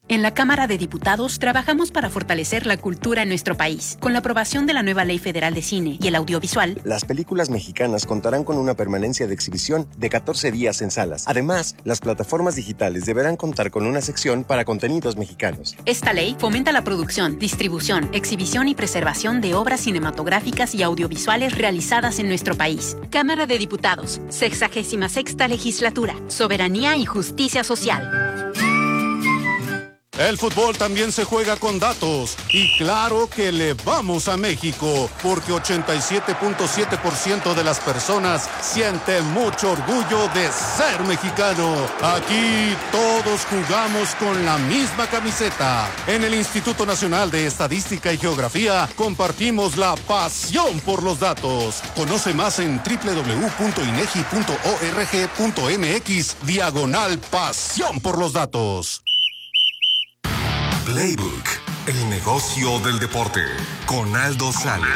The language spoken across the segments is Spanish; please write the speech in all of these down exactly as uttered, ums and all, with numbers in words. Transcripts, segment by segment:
En la Cámara de Diputados trabajamos para fortalecer la cultura en nuestro país. Con la aprobación de la nueva Ley Federal de Cine y el Audiovisual, las películas mexicanas contarán con una permanencia de exhibición de catorce días en salas. Además, las plataformas digitales deberán contar con una sección para contenidos mexicanos. Esta ley fomenta la producción, distribución, exhibición y preservación de obras cinematográficas y audiovisuales realizadas en nuestro país. Cámara de Diputados, sexagésima sexta Legislatura, Soberanía y Justicia Social. El fútbol también se juega con datos y claro que le vamos a México porque ochenta y siete punto siete por ciento de las personas sienten mucho orgullo de ser mexicano. Aquí todos jugamos con la misma camiseta. En el Instituto Nacional de Estadística y Geografía compartimos la pasión por los datos. Conoce más en doble u doble u doble u punto inegi punto org punto mx diagonal pasión por los datos. Playbook, el negocio del deporte, con Aldo Sales.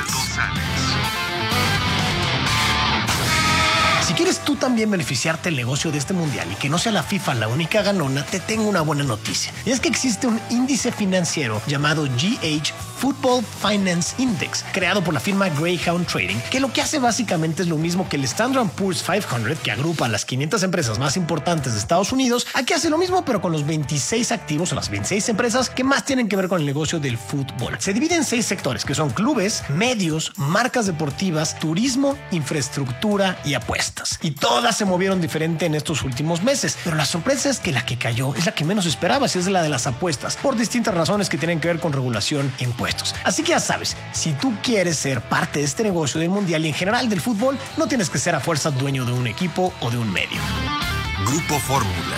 Si quieres tú también beneficiarte del negocio de este mundial y que no sea la FIFA la única ganona, te tengo una buena noticia. Y es que existe un índice financiero llamado G H Football Finance Index, creado por la firma Greyhound Trading, que lo que hace básicamente es lo mismo que el Standard and Poor's quinientos, que agrupa a las quinientas empresas más importantes de Estados Unidos. Aquí hace lo mismo, pero con los veintiséis activos o las veintiséis empresas que más tienen que ver con el negocio del fútbol. Se divide en seis sectores, que son clubes, medios, marcas deportivas, turismo, infraestructura y apuestas. Y todas se movieron diferente en estos últimos meses, pero la sorpresa es que la que cayó es la que menos esperabas, es la de las apuestas, por distintas razones que tienen que ver con regulación e impuestos. Así que ya sabes, si tú quieres ser parte de este negocio del mundial y en general del fútbol, no tienes que ser a fuerza dueño de un equipo o de un medio. Grupo Fórmula.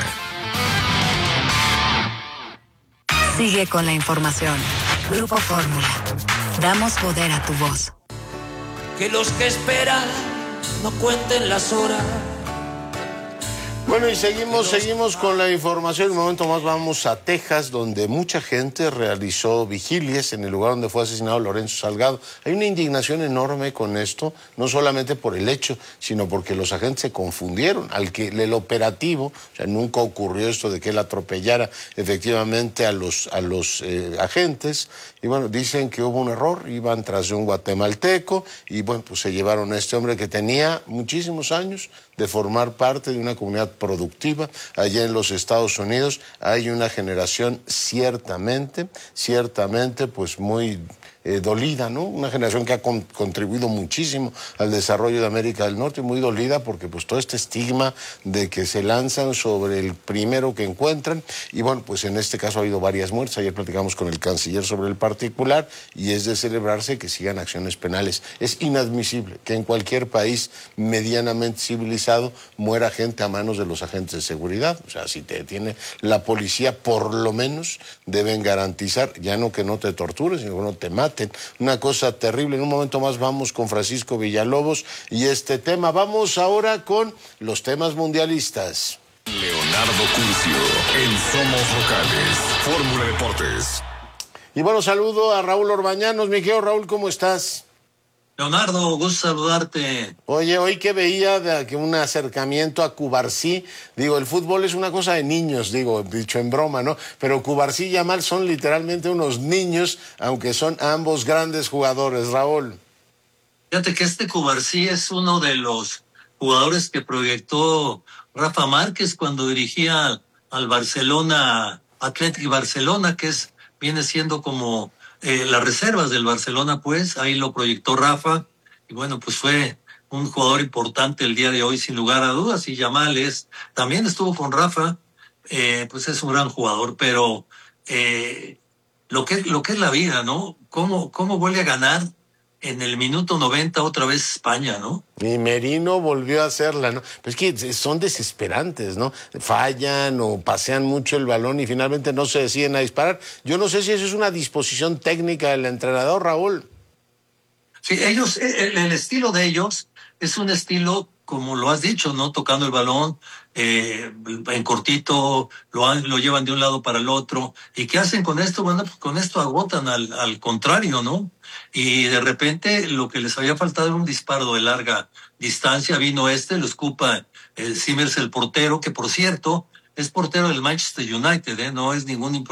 Sigue con la información. Grupo Fórmula. Damos poder a tu voz. Que los que esperan no cuenten las horas. Bueno, y seguimos, seguimos con la información. Un momento más vamos a Texas, donde mucha gente realizó vigilias en el lugar donde fue asesinado Lorenzo Salgado. Hay una indignación enorme con esto, no solamente por el hecho, sino porque los agentes se confundieron. Al que el operativo, o sea, nunca ocurrió esto de que él atropellara efectivamente a los, a los eh, agentes. Y bueno, dicen que hubo un error, iban tras de un guatemalteco y bueno, pues se llevaron a este hombre que tenía muchísimos años de formar parte de una comunidad productiva allá en los Estados Unidos. Hay una generación ciertamente, ciertamente pues muy eh, dolida, ¿no? Una generación que ha con, contribuido muchísimo al desarrollo de América del Norte, muy dolida porque pues todo este estigma de que se lanzan sobre el primero que encuentran. Y bueno, pues en este caso ha habido varias muertes. Ayer platicamos con el canciller sobre el particular y es de celebrarse que sigan acciones penales. Es inadmisible que en cualquier país medianamente civilizado muera gente a manos de los agentes de seguridad. O sea, si te detiene la policía, por lo menos deben garantizar, ya no que no te torturen, sino que no te maten. Una cosa terrible. En un momento más vamos con Francisco Villalobos y este tema. Vamos ahora con los temas mundialistas. Leonardo Curcio, en Somos Locales, Fórmula Deportes. Y bueno, saludo a Raúl Orbañanos. Mi querido Raúl, ¿cómo estás? Leonardo, gusto saludarte. Oye, hoy que veía de que un acercamiento a Cubarsí, digo, el fútbol es una cosa de niños, digo, dicho en broma, ¿no? Pero Cubarsí y Yamal son literalmente unos niños, aunque son ambos grandes jugadores, Raúl. Fíjate que este Cubarsí es uno de los jugadores que proyectó Rafa Márquez cuando dirigía al Barcelona, Athletic Barcelona, que es viene siendo como Eh, las reservas del Barcelona, pues, ahí lo proyectó Rafa, y bueno, pues fue un jugador importante el día de hoy, sin lugar a dudas, y Yamal es, también estuvo con Rafa, eh, pues es un gran jugador, pero eh, lo que, lo que es la vida, ¿no? ¿Cómo, cómo vuelve a ganar en el minuto noventa otra vez España, ¿no? Y Merino volvió a hacerla, ¿no? Pues es que son desesperantes, ¿no? Fallan o pasean mucho el balón y finalmente no se deciden a disparar. Yo no sé si eso es una disposición técnica del entrenador, Raúl. Sí, ellos, el, el estilo de ellos es un estilo, como lo has dicho, ¿no? Tocando el balón, eh, en cortito, lo, lo llevan de un lado para el otro. ¿Y qué hacen con esto? Bueno, pues con esto agotan al, al contrario, ¿no? Y de repente lo que les había faltado era un disparo de larga distancia. Vino este, lo escupa el Simmers, el portero, que por cierto es portero del Manchester United, ¿eh? No es ningún